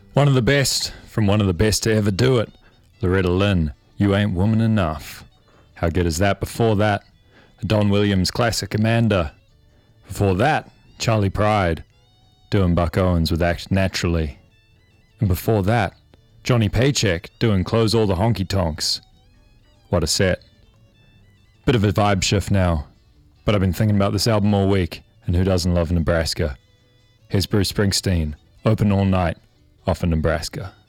One of the best, from one of the best to ever do it, Loretta Lynn, You Ain't Woman Enough. How good is that? Before that, a Don Williams classic, Amanda. Before that, Charlie Pride, doing Buck Owens with Act Naturally. And before that, Johnny Paycheck, doing Close All the Honky Tonks. What a set. Bit of a vibe shift now, but I've been thinking about this album all week, and who doesn't love Nebraska? Here's Bruce Springsteen, Open All Night, off in Nebraska.